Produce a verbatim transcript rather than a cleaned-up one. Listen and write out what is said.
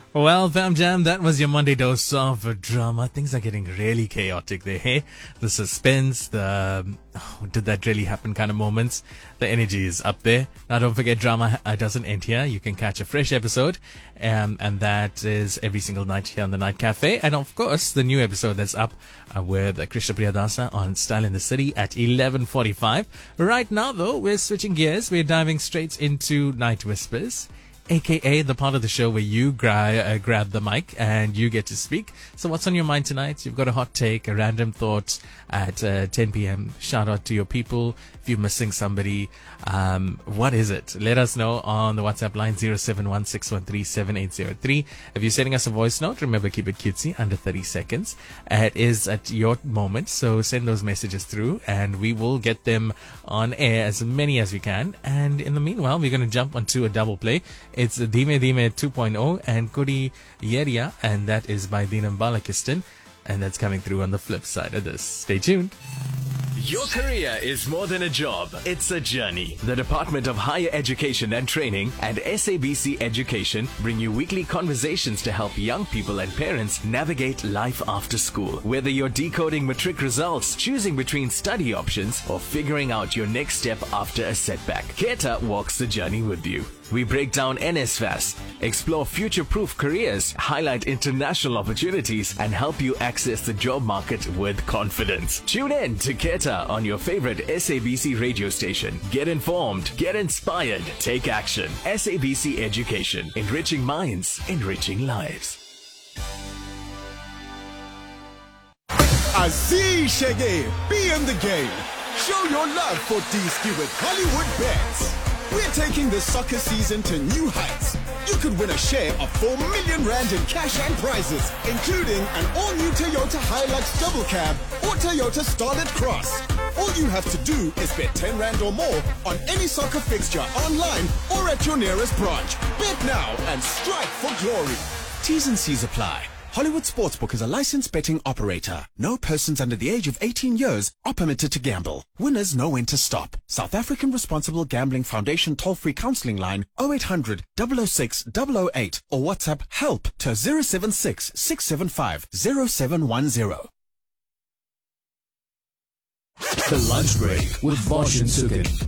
Well, Fam Jam, that was your Monday dose of drama. Things are getting really chaotic there, hey? The suspense, the um, oh, did that really happen kind of moments. The energy is up there. Now, don't forget, drama uh, doesn't end here. You can catch a fresh episode, um, and that is every single night here on the Night Cafe. And of course, the new episode that's up uh, with uh, Krishna Priyadasa on Style in the City at eleven forty-five. Right now, though, we're switching gears. We're diving straight into Night Whispers, aka the part of the show where you gra- uh, grab the mic and you get to speak. So what's on your mind tonight? You've got a hot take, a random thought at uh, ten p.m. Shout out to your people. If you're missing somebody, um, what is it? Let us know on the WhatsApp line zero seven one six one three seven eight zero three. If you're sending us a voice note, remember, keep it cutesy, under thirty seconds. Uh, it is at your moment, so send those messages through and we will get them on air, as many as we can. And in the meanwhile, we're going to jump onto a double play. It's Dime Dime two point oh and Kudi Yeria, and that is by Dinam Balakistan, and that's coming through on the flip side of this. Stay tuned. Your career is more than a job, it's a journey. The Department of Higher Education and Training and S A B C Education bring you weekly conversations to help young people and parents navigate life after school. Whether you're decoding matric results, choosing between study options, or figuring out your next step after a setback, CARETA walks the journey with you. We break down N S F A S, explore future-proof careers, highlight international opportunities, and help you access the job market with confidence. Tune in to CARETA on your favorite S A B C radio station. Get informed, get inspired, take action. S A B C Education, enriching minds, enriching lives. Aziz Shege, be in the game. Show your love for D-Ski with Hollywood Bets. We're taking the soccer season to new heights. You could win a share of four million rand in cash and prizes, including an all-new Toyota Hilux double cab or Toyota Starlet Cross. All you have to do is bet ten rand or more on any soccer fixture online or at your nearest branch. Bet now and strike for glory. T's and C's apply. Hollywood Sportsbook is a licensed betting operator. No persons under the age of eighteen years are permitted to gamble. Winners know when to stop. South African Responsible Gambling Foundation toll-free counseling line oh eight hundred, double oh six, double oh eight or WhatsApp help to zero seven six, six seven five, zero seven one zero. The Lunch Break with Bosch and Sukin.